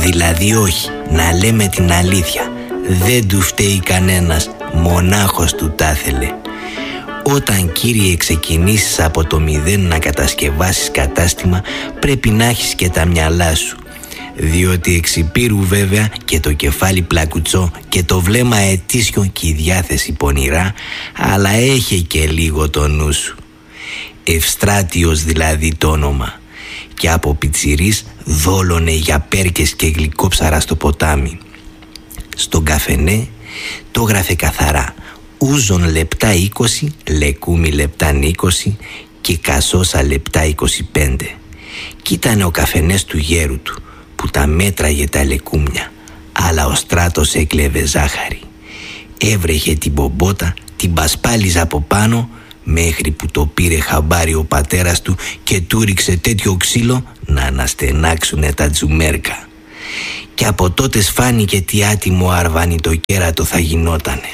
Δηλαδή όχι, να λέμε την αλήθεια. Δεν του φταίει κανένας, μονάχος του τα ήθελε. Όταν, κύριε, ξεκινήσεις από το μηδέν να κατασκευάσεις κατάστημα, πρέπει να έχεις και τα μυαλά σου. Διότι εξυπήρου βέβαια και το κεφάλι πλακουτσό και το βλέμμα ετήσιο και η διάθεση πονηρά, αλλά έχει και λίγο το νου σου. Ευστράτιος δηλαδή το όνομα. Και από πιτσιρής δόλωνε για πέρκες και γλυκόψαρα στο ποτάμι. Στον καφενέ το γράφε καθαρά: ούζον λεπτά 20, λεκούμι λεπτά 20 και κασόσα λεπτά 25. Κι ήταν ο καφενές του γέρου του, που τα μέτραγε τα λεκούμια, αλλά ο Στράτος έκλεβε ζάχαρη. Έβρεχε την μπομπότα, την πασπάλιζε από πάνω, μέχρι που το πήρε χαμπάρι ο πατέρας του και του ρίξε τέτοιο ξύλο να αναστενάξουνε τα τζουμέρκα. Και από τότε φάνηκε τι άτιμο αρβάνι το κέρατο θα γινότανε.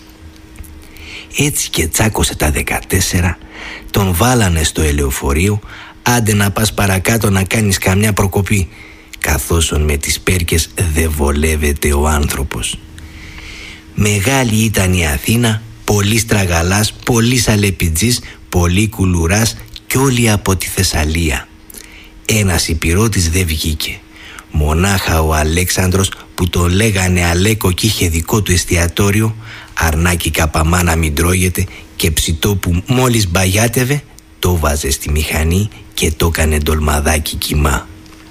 Έτσι και τσάκωσε τα 14, τον βάλανε στο ελεοφορείο, άντε να πας παρακάτω να κάνεις καμιά προκοπή, καθώς με τις πέρκες δεν βολεύεται ο άνθρωπος. Μεγάλη ήταν η Αθήνα, πολύ στραγαλάς, πολύ σαλεπιτζής, πολύ κουλουράς κι όλοι από τη Θεσσαλία. Ένας υπηρώτης δεν βγήκε. Μονάχα ο Αλέξανδρος, που τον λέγανε Αλέκο κι είχε δικό του εστιατόριο, αρνάκι καπαμά να μην τρώγεται και ψητό που μόλις μπαγιάτευε, το βάζε στη μηχανή και το έκανε ντολμαδάκι κιμά.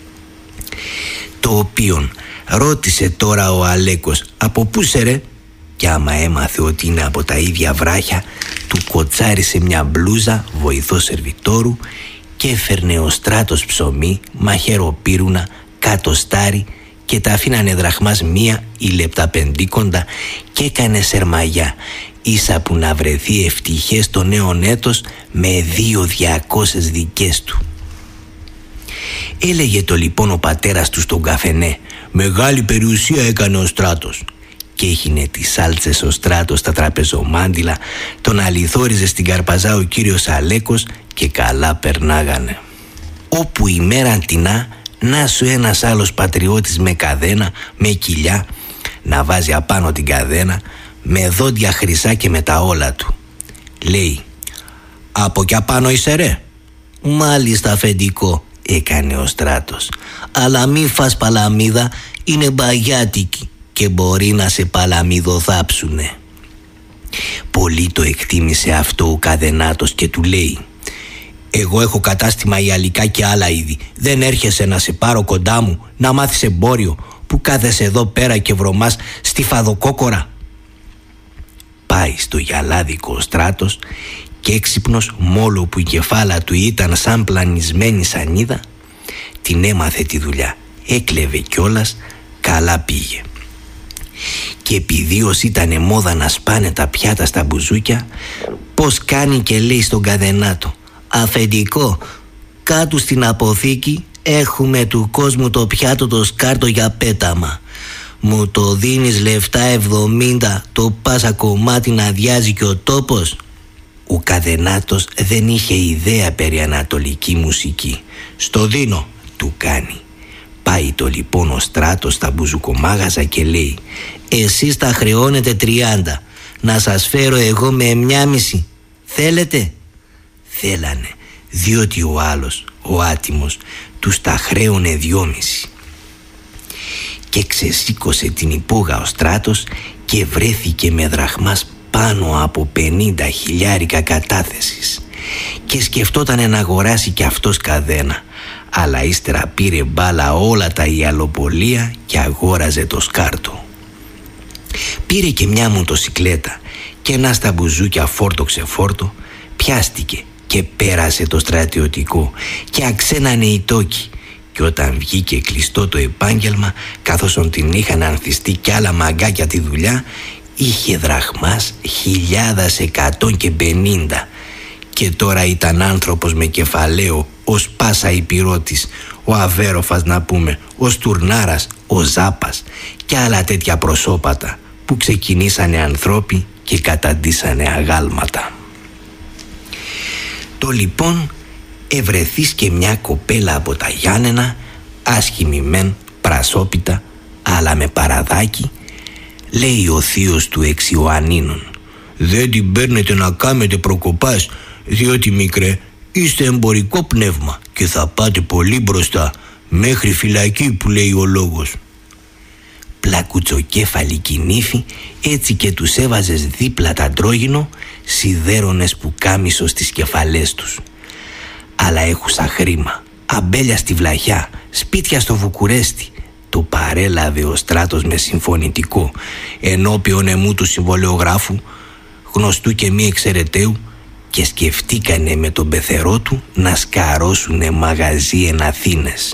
Το οποίον ρώτησε τώρα ο Αλέκος από πού σε ρε, κι άμα έμαθε ότι είναι από τα ίδια βράχια, του κοτσάρισε μια μπλούζα βοηθό σερβιτόρου και έφερνε ο Στράτος ψωμί, μαχαιροπύρουνα, κατοστάρι και τα αφήνανε δραχμάς 1 ή λεπτά 50 και έκανε σερμαγιά, ίσα που να βρεθεί ευτυχές το νέο έτος με 200 δικές του. Έλεγε το λοιπόν ο πατέρας του στον καφενέ: μεγάλη περιουσία έκανε ο Στράτος. Και έχινε τις σάλτσες ο Στράτος στα τραπεζομάντιλα, τον αληθόριζε στην Καρπαζά ο κύριος Αλέκος και καλά περνάγανε. Όπου η μέρα τεινά, να σου ένας άλλος πατριώτης με καδένα, με κοιλιά, να βάζει απάνω την καδένα, με δόντια χρυσά και με τα όλα του. Λέει: από κι απάνω είσαι ρε? Μάλιστα αφεντικό, έκανε ο Στράτος, αλλά μη φας παλαμίδα, είναι μπαγιάτικη και μπορεί να σε παλαμιδοθάψουνε. Πολύ το εκτίμησε αυτό ο Καδενάτος και του λέει: εγώ έχω κατάστημα ιαλικά και άλλα είδη. Δεν έρχεσαι να σε πάρω κοντά μου, να μάθεις εμπόριο, που κάθεσαι εδώ πέρα και βρωμάς στη φαδοκόκορα? Πάει στο γυαλάδικο ο Στράτος και έξυπνος, μόλο που η κεφάλα του ήταν σαν πλανισμένη σανίδα, την έμαθε τη δουλειά. Έκλεβε κιόλας, καλά πήγε. Και επειδή ως ήτανε μόδα να σπάνε τα πιάτα στα μπουζούκια, πως κάνει και λέει στον Καδενάτο: αφεντικό, κάτω στην αποθήκη έχουμε του κόσμου το πιάτο το σκάρτο για πέταμα. Μου το δίνεις λεφτά 70, το πάσα κομμάτι να αδειάζει και ο τόπος? Ο Καδενάτος δεν είχε ιδέα περί ανατολική μουσική. Στο δίνω, του κάνει. Πάει το λοιπόν ο Στράτος στα μπουζουκομάγαζα και λέει: εσείς τα χρεώνετε 30, να σας φέρω εγώ με 1,5. Θέλετε? Θέλανε, διότι ο άλλος, ο άτιμος, τους τα χρέωνε 2,5. Και ξεσήκωσε την υπόγα ο Στράτος και βρέθηκε με δραχμάς πάνω από 50.000 κατάθεσης. Και σκεφτότανε να αγοράσει κι αυτός καδένα, αλλά ύστερα πήρε μπάλα όλα τα ιαλοπολία και αγόραζε το σκάρτο. Πήρε και μια μοτοσικλέτα και ένα στα μπουζούκια φόρτο ξεφόρτο, πιάστηκε και πέρασε το στρατιωτικό και αξένανε οι τόκοι. Και όταν βγήκε κλειστό το επάγγελμα, καθώς την είχαν ανθιστεί κι άλλα μαγκάκια τη δουλειά, είχε δραχμάς 1.150. Και τώρα ήταν άνθρωπος με κεφαλαίο, ως πάσα υπηρώτης, ο Αβέροφας να πούμε, ο Στουρνάρας, ο Ζάπας και άλλα τέτοια προσώπατα που ξεκινήσανε ανθρώποι και καταντήσανε αγάλματα. Το λοιπόν ευρεθείς και μια κοπέλα από τα Γιάννενα, άσχημη μεν, πρασόπιτα, αλλά με παραδάκι, λέει ο θείος του εξ Ιωαννίνων: «Δεν την παίρνετε να κάμετε προκοπάς, διότι μικρέ είστε εμπορικό πνεύμα και θα πάτε πολύ μπροστά, μέχρι φυλακή που λέει ο λόγος». Πλακουτσοκέφαλη κοινήφη, έτσι και τους έβαζες δίπλα τα αντρόγινο, σιδέρωνες πουκάμισο στις κεφαλές τους. Αλλά έχουσα χρήμα, αμπέλια στη Βλαχιά, σπίτια στο Βουκουρέστι. Το παρέλαβε ο Στράτος με συμφωνητικό, ενώπιον εμού του συμβολεογράφου, γνωστού και μη εξαιρεταίου, και σκεφτήκανε με τον πεθερό του να σκαρώσουνε μαγαζί εν Αθήνες.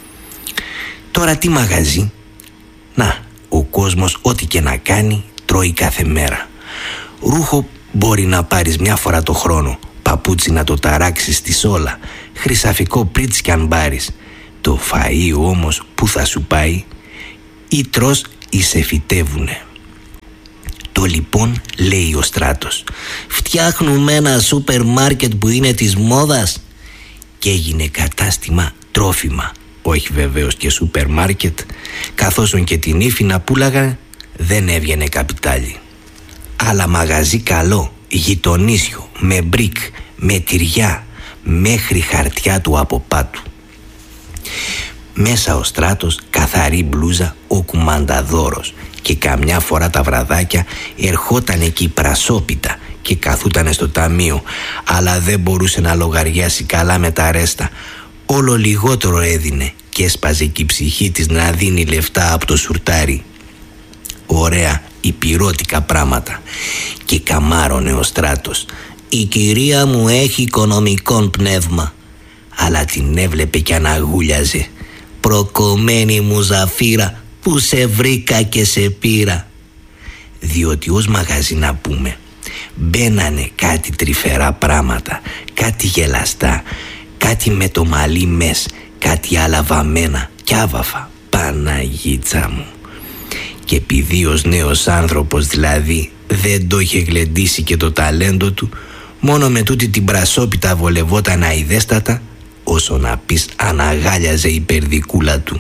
Τώρα τι μαγαζί? Να, ο κόσμος ό,τι και να κάνει τρώει κάθε μέρα. Ρούχο μπορεί να πάρεις μια φορά το χρόνο, παπούτσι να το ταράξεις στη σόλα, χρυσαφικό πρίτς κι αν πάρεις. Το φαΐ όμως που θα σου πάει? Ή τρως ή σε φυτεύουνε. Το λοιπόν λέει ο Στράτος: «Φτιάχνουμε ένα σούπερ μάρκετ που είναι της μόδας». Και έγινε κατάστημα τρόφιμα, όχι βεβαίως και σούπερ μάρκετ, καθώς και την ύφη να πουλάγανε δεν έβγαινε καπιτάλι. Αλλά μαγαζί καλό, γειτονίσιο, με μπρικ, με τυριά, μέχρι χαρτιά του από πάτου. Μέσα ο Στράτος, καθαρή μπλούζα, ο κουμανταδόρος, και καμιά φορά τα βραδάκια ερχόταν εκεί πρασόπιτα και καθούτανε στο ταμείο, αλλά δεν μπορούσε να λογαριάσει καλά με τα ρέστα. Όλο λιγότερο έδινε και έσπαζε και η ψυχή της να δίνει λεφτά από το σουρτάρι. Ωραία υπηρώτικα πράγματα. Και καμάρωνε ο Στράτος: «Η κυρία μου έχει οικονομικόν πνεύμα». Αλλά την έβλεπε κι αναγούλιαζε: «Προκομμένη μου Ζαφύρα, που σε βρήκα και σε πήρα». Διότι ως μαγαζί να πούμε μπαίνανε κάτι τρυφερά πράγματα, κάτι γελαστά, κάτι με το μαλλί μες, κάτι άλλα βαμμένα κι άβαφα. Παναγίτσα μου. Και επειδή ως νέος άνθρωπος δηλαδή δεν το είχε γλεντήσει και το ταλέντο του, μόνο με τούτη την πρασόπιτα βολευόταν αηδέστατα, όσο να πεις αναγάλιαζε η περδικούλα του.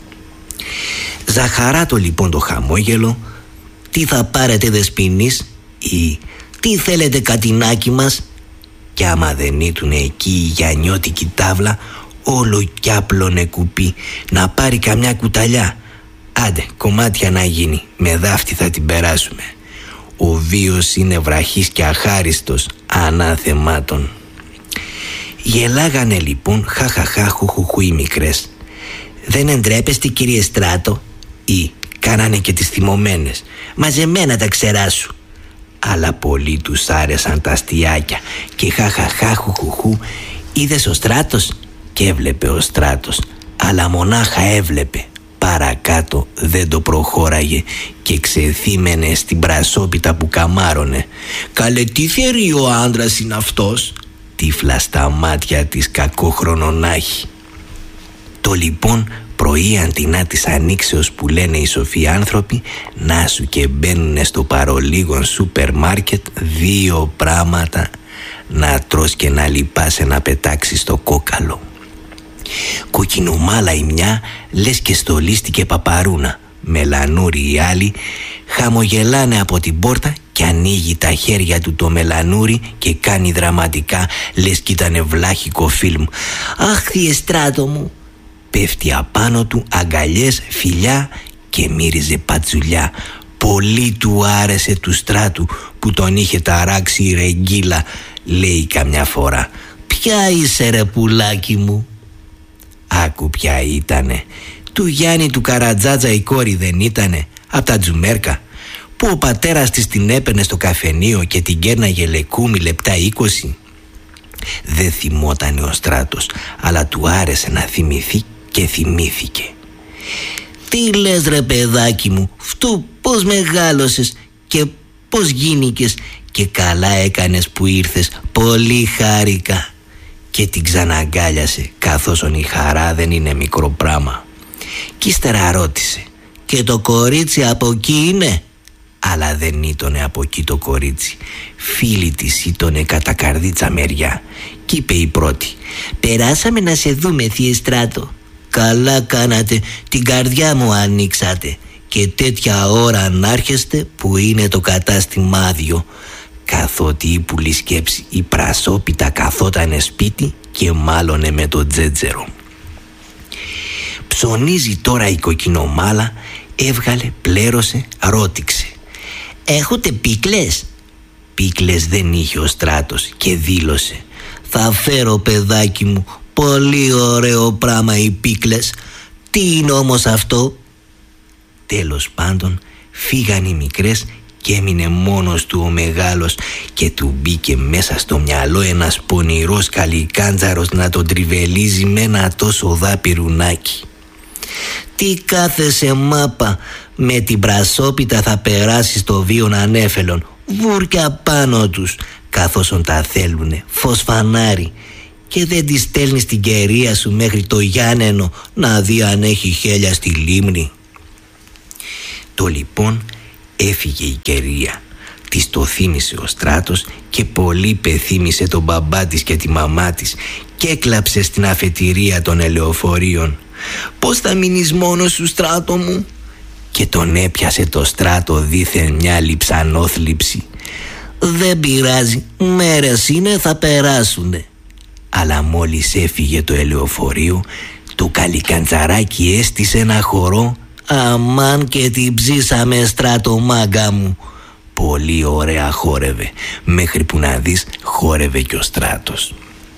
Ζαχαράτο λοιπόν το χαμόγελο: «Τι θα πάρετε δεσποινής?» ή «Τι θέλετε κατινάκι μας?» Κι άμα δεν ήτουνε εκεί η γιαννιώτικη τάβλα, όλο κι άπλωνε κουπί να πάρει καμιά κουταλιά. Άντε, κομμάτια να γίνει, με δάφτη θα την περάσουμε. Ο βίος είναι βραχής και αχάριστος, ανάθεμάτων. Γελάγανε λοιπόν χαχαχά χουχουχού οι μικρές. «Δεν εντρέπεστε κύριε Στράτο?» ή κάνανε και τις θυμωμένες: «Μαζεμένα τα ξερά σου». Αλλά πολύ τους άρεσαν τα αστιάκια και χαχαχά χουχουχού. «Είδες ο Στράτος?» Και έβλεπε ο Στράτος, αλλά μονάχα έβλεπε. Παρακάτω δεν το προχώραγε και ξεθύμενε στην πρασόπιτα που καμάρωνε. «Καλέ, τι θερεί ο άντρας είναι αυτός?» Τύφλα στα μάτια της κακόχρονο να έχει. Το λοιπόν πρωί αντινά της ανοίξεως που λένε οι σοφοί άνθρωποι, να σου και μπαίνουνε στο παρολίγον σούπερ μάρκετ δύο πράγματα να τρως και να λυπάσαι να πετάξεις στο κόκαλο. Κοκκινομάλα η μια, λες και στολίστηκε παπαρούνα. Μελανούρι η άλλη, χαμογελάνε από την πόρτα και ανοίγει τα χέρια του το μελανούρι και κάνει δραματικά, λες κι ήτανε βλάχικο φιλμ. «Αχ, θύε Στράτο μου!» Πέφτει απάνω του, αγκαλιές, φιλιά και μύριζε πατσουλιά. Πολύ του άρεσε του Στράτου που τον είχε ταράξει η ρεγγύλα. Λέει καμιά φορά: «Ποια είσαι ρε πουλάκι μου?» Άκου ποια ήτανε. Του Γιάννη του Καρατζάτζα η κόρη δεν ήτανε, απ' τα Τζουμέρκα, που ο πατέρας της την έπαιρνε στο καφενείο και την κέρναγε λεκούμι λεπτά 20. Δεν θυμότανε ο Στράτος, αλλά του άρεσε να θυμηθεί και θυμήθηκε. «Τι λες ρε παιδάκι μου, φτού πως μεγάλωσες και πως γίνηκες, και καλά έκανες που ήρθες, πολύ χάρηκα». Και την ξαναγκάλιασε, καθώς η χαρά δεν είναι μικρό πράμα. Κι ύστερα ρώτησε: «Και το κορίτσι από εκεί είναι?» Αλλά δεν ήτονε από εκεί το κορίτσι. Φίλη της ήτονε κατά καρδίτσα μεριά. Κι είπε η πρώτη: «Περάσαμε να σε δούμε, θύε Στράτο». καλά κάνατε, την καρδιά μου ανοίξατε. Και τέτοια ώρα να έρχεστε που είναι το κατάστημα άδειο. Καθότι η πουλή σκέψη η πρασόπιτα καθότανε σπίτι και μάλωνε με το τζέτζερο. Ψωνίζει τώρα η κοκκινομάλα, έβγαλε, πλέρωσε, ρώτηξε. «Έχουνε πίκλες?» Πίκλες δεν είχε ο Στράτος και δήλωσε. «Θα φέρω, παιδάκι μου, πολύ ωραίο πράμα οι πίκλες. Τι είναι όμως αυτό?» Τέλος πάντων φύγαν οι μικρές και έμεινε μόνος του ο μεγάλος και του μπήκε μέσα στο μυαλό ένας πονηρός καλικάντζαρος να τον τριβελίζει με ένα τόσο δάπυρουνάκι. «Τι κάθεσαι μάπα, με την πρασόπιτα θα περάσει στο βίον ανέφελον, βούρκια πάνω τους, καθώς τα θέλουνε, φωσφανάρι, και δεν τη στέλνεις την κερία σου μέχρι το Γιάννενο να δει αν έχει χέλια στη λίμνη?» Το λοιπόν έφυγε η κερία. Της το θύμισε ο Στράτος και πολύ πεθύμισε τον μπαμπά της και τη μαμά της και έκλαψε στην αφετηρία των ελεοφορίων. «Πώς θα μείνεις μόνος σου, Στράτο μου?» Και τον έπιασε το Στράτο δήθεν μια λιψανόθλιψη. «Δεν πειράζει, μέρες είναι, θα περάσουνε». Αλλά μόλις έφυγε το ελεοφορείο, το καλικαντζαράκι έστησε ένα χορό. «Αμάν και την ψήσαμε, Στράτο, μάγκα μου». Πολύ ωραία χόρευε, μέχρι που να δεις χόρευε και ο Στράτος.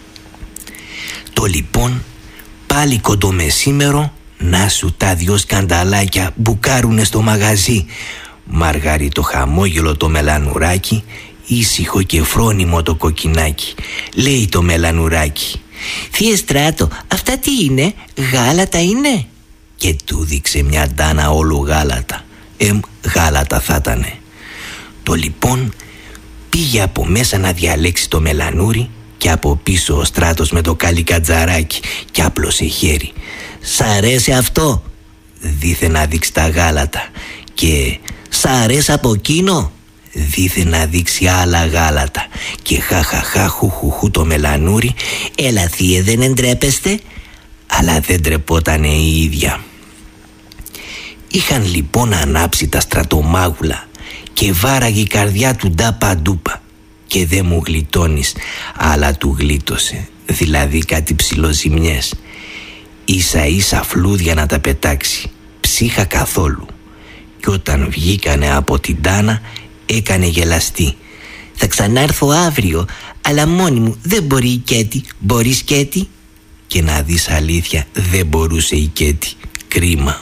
Το λοιπόν πάλι κοντομεσήμερο, να σου τα δυο σκανταλάκια μπουκάρουνε στο μαγαζί. Μαργαρίτο χαμόγελο το μελανουράκι, ήσυχο και φρόνιμο το κοκκινάκι. Λέει το μελανουράκι. «Θείε Στράτο, αυτά τι είναι, γάλατα είναι?» Και του δείξε μια ντάνα όλο γάλατα. Γάλατα θα ήτανε. Το λοιπόν πήγε από μέσα να διαλέξει το μελανούρι και από πίσω ο Στράτος με το καλικατζαράκι και άπλωσε χέρι. «Σ' αρέσει αυτό?» Δίθε να δείξει τα γάλατα. Και «Σ' αρέσει από εκείνο?» Δίθε να δείξει άλλα γάλατα. Και χαχαχά χουχουχού το μελανούρι. «Έλα θείε, δεν εντρέπεστε?» Αλλά δεν τρεπότανε η ίδια. Είχαν λοιπόν ανάψει τα στρατομάγουλα και βάραγε η καρδιά του ντάπα ντούπα. Και δεν μου γλιτώνεις, αλλά του γλίτωσε, δηλαδή κάτι ψιλοζημιές. Ίσα ίσα φλούδια να τα πετάξει, ψύχα καθόλου. Και όταν βγήκανε από την τάνα έκανε γελαστή. «Θα ξανάρθω αύριο, αλλά μόνη μου, δεν μπορεί η Κέτη, μπορείς Κέτη?» Και να δεις αλήθεια, δεν μπορούσε η Κέτη, κρίμα.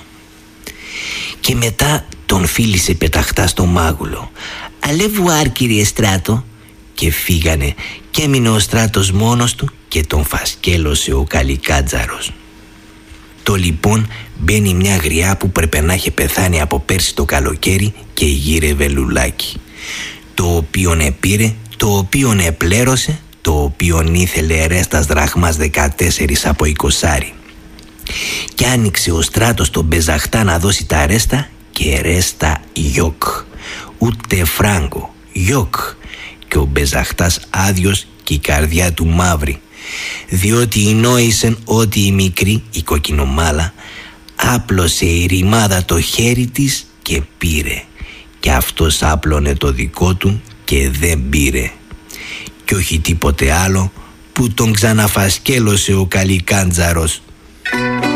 Και μετά τον φίλησε πεταχτά στο μάγουλο. «Αλεύουάρ, κύριε Στράτο?» Και φύγανε και έμεινε ο Στράτος μόνος του και τον φασκέλωσε ο καλικάτζαρος. Το λοιπόν μπαίνει μια γριά που πρέπει να είχε πεθάνει από πέρσι το καλοκαίρι και γύρευε λουλάκι, το οποίον επήρε, το οποίον επλέρωσε, το οποίον ήθελε ρέστας δραχμάς 14 από 20. Και άνοιξε ο Στράτος τον πεζαχτά να δώσει τα ρέστα και ρέστα γιοκ, ούτε φράγκο, γιοκ. Και ο μπεζαχτάς άδειος και η καρδιά του μαύρη, διότι ενόησεν ότι η μικρή, η κοκκινομάλα, άπλωσε η ρημάδα το χέρι της και πήρε, και αυτός άπλωνε το δικό του και δεν πήρε. Κι όχι τίποτε άλλο που τον ξαναφασκέλωσε ο καλικάντζαρος.